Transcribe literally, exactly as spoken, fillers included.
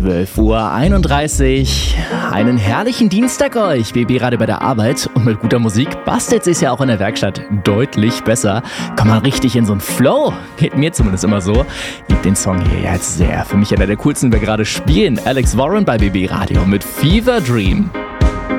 zwölf Uhr einunddreißig. Einen herrlichen Dienstag euch. B B Radio bei der Arbeit und mit guter Musik bastelt es ja auch in der Werkstatt deutlich besser. Kommt man richtig in so einen Flow. Geht mir zumindest immer so. Liebt den Song hier jetzt sehr. Für mich einer der coolsten, wir gerade spielen. Alex Warren bei B B Radio mit Fever Dream.